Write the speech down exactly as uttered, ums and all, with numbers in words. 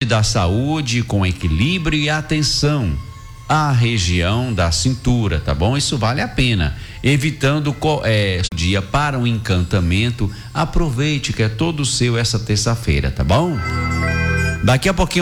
da saúde com equilíbrio e atenção à região da cintura, tá bom? Isso vale a pena. Evitando é, dia para um encantamento. Aproveite que é todo seu essa terça-feira, tá bom? Daqui a pouquinho